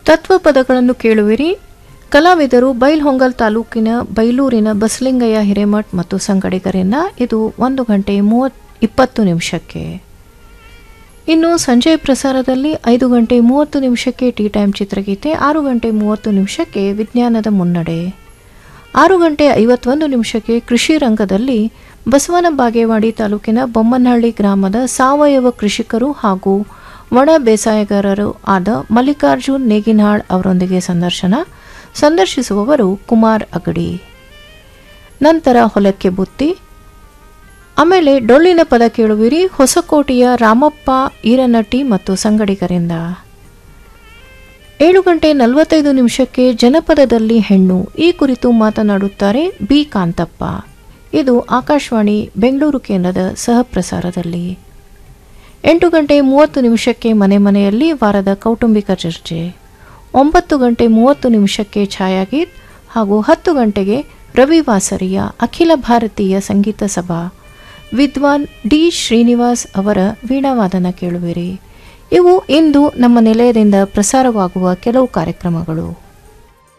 ತತ್ವಪದಗಳನ್ನು ಕೇಳುವಿರಿ. ಕಲಾವಿದರು ಬೈಲ್ಹೊಂಗಲ್ ತಾಲೂಕಿನ ಬೈಲೂರಿನ ಬಸಲಿಂಗಯ್ಯ ಹಿರೇಮಠ್ ಮತ್ತು ಸಂಗಡಿಗರಿಂದ. ಇದು 1 ಗಂಟೆ 20 ನಿಮಿಷಕ್ಕೆ. ಇನ್ನು ಸಂಜೆ ಪ್ರಸಾರದಲ್ಲಿ 5 ಗಂಟೆ 30 ನಿಮಿಷಕ್ಕೆ ಟೀ ಟೈಮ್ ಚಿತ್ರಗೀತೆ, 6 ಗಂಟೆ 30 ನಿಮಿಷಕ್ಕೆ ವಿಜ್ಞಾನದ ಮುನ್ನಡೆ, 6 ಗಂಟೆ 51 ನಿಮಿಷಕ್ಕೆ ಕೃಷಿ ರಂಗದಲ್ಲಿ ಬಸವನ ಬಾಗೇವಾಡಿ ತಾಲೂಕಿನ ಬೊಮ್ಮನಹಳ್ಳಿ ಗ್ರಾಮದ ಸಾವಯವ ಕೃಷಿಕರು ಹಾಗೂ ಒಣ ಬೇಸಾಯಗಾರರು ಆದ ಮಲ್ಲಿಕಾರ್ಜುನ್ ನೇಗಿನಾಳ್ ಅವರೊಂದಿಗೆ ಸಂದರ್ಶಿಸುವವರು ಕುಮಾರ್ ಅಗಡಿ. ನಂತರ ಹೊಲಕ್ಕೆ ಬುತ್ತಿ, ಆಮೇಲೆ ಡೊಳ್ಳಿನ ಪದ ಕೇಳುವಿರಿ. ಹೊಸಕೋಟೆಯ ರಾಮಪ್ಪ ಈರನಟ್ಟಿ ಮತ್ತು ಸಂಗಡಿಗರಿಂದ. 7 ಗಂಟೆ 45 ನಿಮಿಷಕ್ಕೆ ಜನಪದದಲ್ಲಿ ಹೆಣ್ಣು, ಈ ಕುರಿತು ಮಾತನಾಡುತ್ತಾರೆ ಬಿ ಕಾಂತಪ್ಪ. ಇದು ಆಕಾಶವಾಣಿ ಬೆಂಗಳೂರು ಕೇಂದ್ರದ ಸಹಪ್ರಸಾರದಲ್ಲಿ. 8 ಗಂಟೆ 30 ನಿಮಿಷಕ್ಕೆ ಮನೆ ಮನೆಯಲ್ಲಿ ವಾರದ ಕೌಟುಂಬಿಕ ಚರ್ಚೆ, 9 ಗಂಟೆ 30 ನಿಮಿಷಕ್ಕೆ ಛಾಯಾಗೀತ್ ಹಾಗೂ 10 ಗಂಟೆಗೆ ರವಿವಾಸರಿಯ ಅಖಿಲ ಭಾರತೀಯ ಸಂಗೀತ ಸಭಾ ವಿದ್ವಾನ್ ಡಿ ಶ್ರೀನಿವಾಸ್ ಅವರ ವೀಣಾವಾದನ ಕೇಳುವಿರಿ. ಇವು ಇಂದು ನಮ್ಮ ನಿಲಯದಿಂದ ಪ್ರಸಾರವಾಗುವ ಕೆಲವು ಕಾರ್ಯಕ್ರಮಗಳು.